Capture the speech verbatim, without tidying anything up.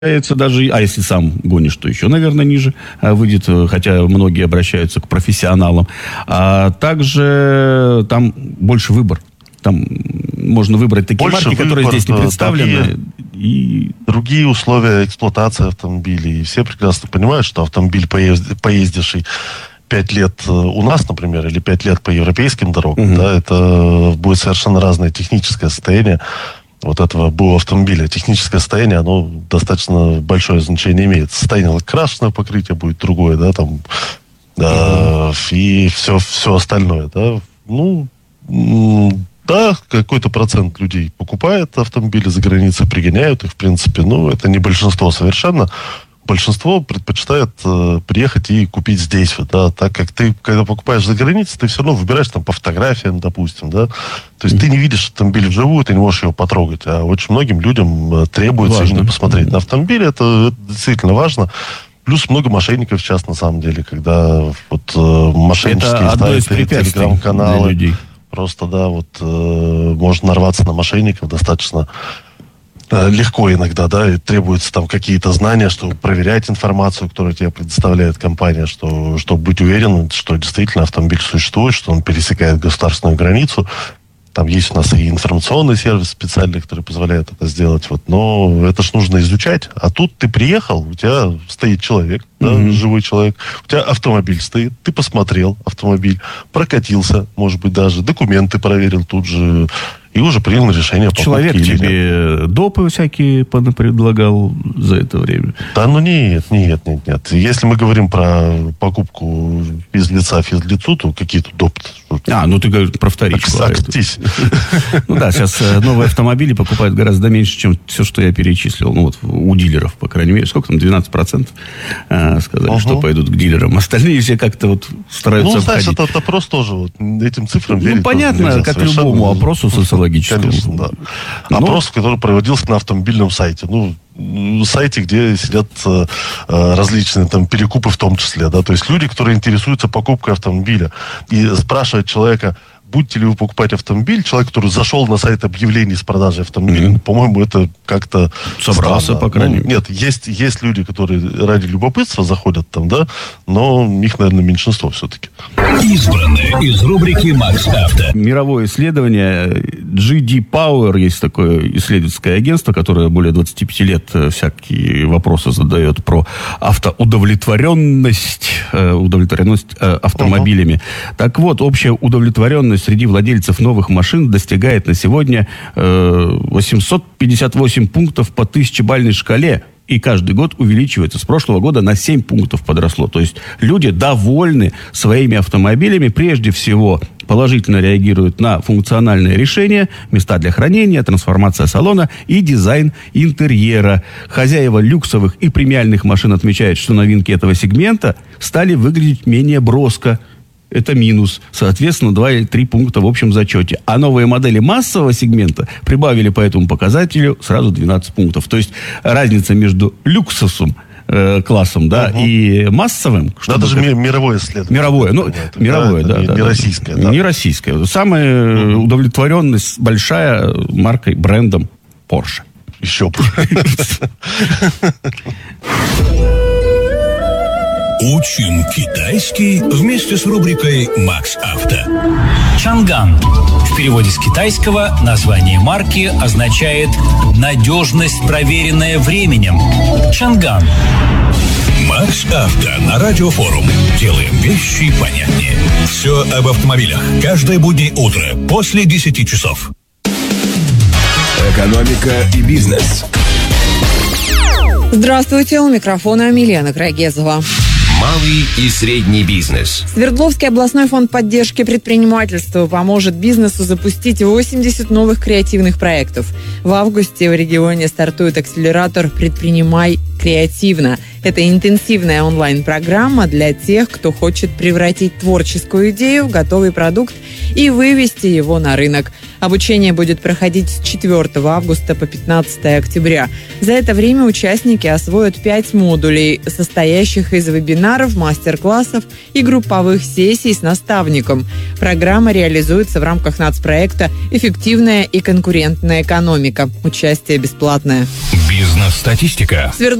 даже, а если сам гонишь, то еще, наверное, ниже выйдет, хотя многие обращаются к профессионалам. А также там больше выбор. Там можно выбрать такие больше марки, выбор, которые здесь не представлены. Другие, и... другие условия эксплуатации автомобилей. И все прекрасно понимают, что автомобиль, поезд, поездивший пять лет у нас, например, или пять лет по европейским дорогам, угу. да, это будет совершенно разное техническое состояние вот этого БУ автомобиля. Техническое состояние, оно достаточно большое значение имеет. Состояние крашеного покрытия будет другое, да, там, да, и все, все остальное, да. Ну, да, какой-то процент людей покупает автомобили за границей, пригоняют их, в принципе, ну, это не большинство совершенно. Большинство предпочитает э, приехать и купить здесь, вот, да, так как ты, когда покупаешь за границей, ты все равно выбираешь там по фотографиям, допустим, да, то есть mm-hmm. ты не видишь автомобиль вживую, ты не можешь его потрогать, а очень многим людям э, требуется важно. Именно посмотреть mm-hmm. на автомобиль, это, это действительно важно. Плюс много мошенников сейчас, на самом деле, когда вот э, мошеннические ставят телеграм-каналы, просто, да, вот э, можно нарваться на мошенников достаточно легко иногда, да, и требуются там какие-то знания, чтобы проверять информацию, которую тебе предоставляет компания, что, чтобы быть уверенным, что действительно автомобиль существует, что он пересекает государственную границу. Там есть у нас и информационный сервис специальный, который позволяет это сделать. Вот. Но это ж нужно изучать. А тут ты приехал, у тебя стоит человек, да, mm-hmm. живой человек, у тебя автомобиль стоит, ты посмотрел автомобиль, прокатился, может быть, даже документы проверил тут же, и уже принял решение о покупке. Человек тебе допы всякие предлагал за это время? Да, ну нет, нет, нет, нет. Если мы говорим про покупку физлица физлицу, то какие-то допы. А, ну ты говоришь про вторичку. Ну да, сейчас новые автомобили покупают гораздо меньше, чем все, что я перечислил. Ну вот у дилеров, по крайней мере. Сколько там? двенадцать процентов сказали, что пойдут к дилерам. Остальные все как-то вот стараются обходить. Ну, знаешь, это опрос тоже вот этим цифрам верить. Ну, понятно, как любому опросу социологическому. Конечно, да. Но... Опрос, который проводился на автомобильном сайте. Ну, сайте, где сидят э, различные там перекупы в том числе, да, то есть люди, которые интересуются покупкой автомобиля, и спрашивают человека, будете ли вы покупать автомобиль, человек, который зашел на сайт объявлений с продажей автомобиля, mm-hmm. по-моему, это как-то собрался, странно. По крайней мере. Ну, нет, есть, есть люди, которые ради любопытства заходят там, да, но их, наверное, меньшинство все-таки. Избранное из рубрики «Макс Авто». Мировое исследование джи ди Power, есть такое исследовательское агентство, которое более двадцать пять лет всякие вопросы задает про автоудовлетворенность, удовлетворенность автомобилями. Uh-huh. Так вот, общая удовлетворенность среди владельцев новых машин достигает на сегодня э, восемьсот пятьдесят восемь пунктов по тысячебалльной шкале. И каждый год увеличивается. С прошлого года на семь пунктов подросло. То есть люди довольны своими автомобилями. Прежде всего положительно реагируют на функциональные решения, места для хранения, трансформация салона и дизайн интерьера. Хозяева люксовых и премиальных машин отмечают, что новинки этого сегмента стали выглядеть менее броско. Это минус. Соответственно, два или три пункта в общем зачете. А новые модели массового сегмента прибавили по этому показателю сразу двенадцать пунктов. То есть разница между люксовым э, классом, да, угу. и массовым. Да, это же как... мировое исследование. Мировое, ну, это, мировое, да. да, не, да, не да. российское. Да. Не российское. Самая угу. удовлетворенность большая маркой, брендом Porsche. Еще бы. Учим китайский вместе с рубрикой «Макс Авто». Чанган. В переводе с китайского название марки означает «надежность, проверенная временем». Чанган. Макс Авто на Радиофорум. Делаем вещи понятнее. Все об автомобилях. Каждое буднее утро после десяти часов. Экономика и бизнес. Здравствуйте, у микрофона Милена Крагезова. Малый и средний бизнес. Свердловский областной фонд поддержки предпринимательства поможет бизнесу запустить восемьдесят новых креативных проектов. В августе в регионе стартует акселератор «Предпринимай креативно». Это интенсивная онлайн-программа для тех, кто хочет превратить творческую идею в готовый продукт и вывести его на рынок. Обучение будет проходить с четвёртого августа по пятнадцатое октября. За это время участники освоят пять модулей, состоящих из вебинаров, мастер-классов и групповых сессий с наставником. Программа реализуется в рамках нацпроекта «Эффективная и конкурентная экономика». Участие бесплатное. Бизнес-статистика.